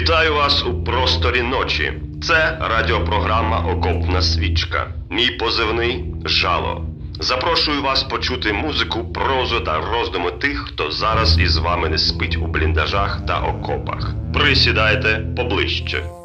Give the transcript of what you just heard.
Вітаю вас у просторі ночі. Це радіопрограма «Окопна свічка». Мій позивний – Жало. Запрошую вас почути музику, прозу та роздуми тих, хто зараз із вами не спить у бліндажах та окопах. Присідайте поближче.